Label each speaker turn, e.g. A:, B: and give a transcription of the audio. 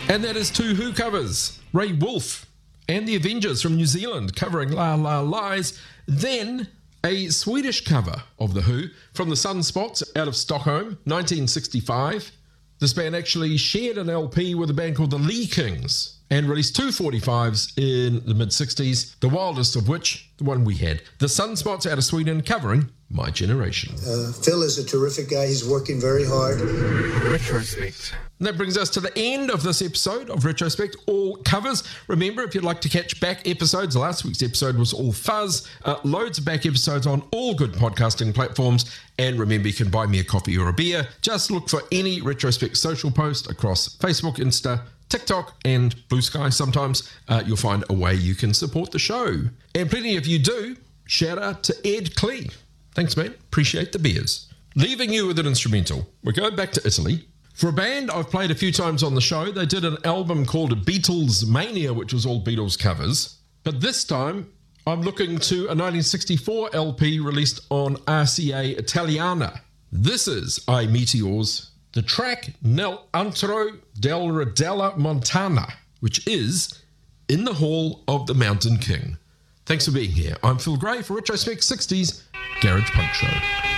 A: And that is two Who covers, Ray Wolf and the Avengers from New Zealand covering La La Lies. Then a Swedish cover of The Who from the Sunspots out of Stockholm, 1965. This band actually shared an LP with a band called the Lee Kings and released two 45s in the mid-60s, the wildest of which, the one we had. The Sunspots out of Sweden covering My Generation.
B: Phil is a terrific guy. He's working very hard.
A: Retrospect. And that brings us to the end of this episode of Retrospect, all covers. Remember, if you'd like to catch back episodes, last week's episode was all fuzz. Loads of back episodes on all good podcasting platforms. And remember, you can buy me a coffee or a beer. Just look for any Retrospect social post across Facebook, Insta, TikTok, and Blue Sky. Sometimes you'll find a way you can support the show. And plenty of you do. Shout out to Ed Klee. Thanks, man. Appreciate the beers. Leaving you with an instrumental. We're going back to Italy. For a band I've played a few times on the show, they did an album called Beatles Mania, which was all Beatles covers. But this time, I'm looking to a 1964 LP released on RCA Italiana. This is I Meteors, the track Nel Antro del Redella Montana, which is In the Hall of the Mountain King. Thanks for being here. I'm Phil Gray for Retrospect 60s Garage Punk Show.